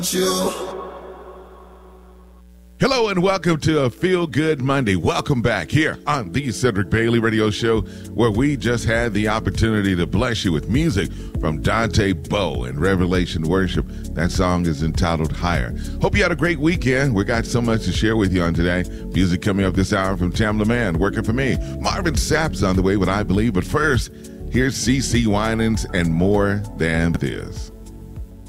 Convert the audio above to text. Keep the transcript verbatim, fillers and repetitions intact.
Hello and welcome to a Feel Good Monday. Welcome back here on the Cedric Bailey Radio Show, where we just had the opportunity to bless you with music from Dante Bowe and Revelation Worship. That song is entitled Higher. Hope you had a great weekend. We got so much to share with you on today. Music coming up this hour from Tamla Mann, working for me. Marvin Sapp's on the way with I Believe. But first, here's CeCe Winans and More Than This.